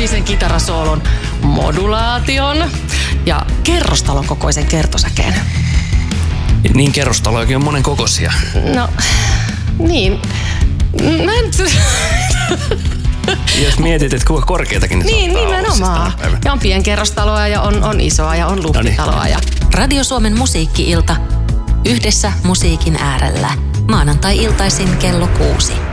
melodisen kitarasoolon, modulaation ja kerrostalon kokoisen kertosäkeen. Niin kerrostalojakin on monen kokoisia. No, niin. Jos mietit, että kuinka korkeatakin ne niin, nimenomaan. Ja on pienkerrostaloa ja on isoa ja on luhtitaloa. Ja... Radio Suomen musiikki-ilta. Yhdessä musiikin äärellä. Maanantai-iltaisin kello 6.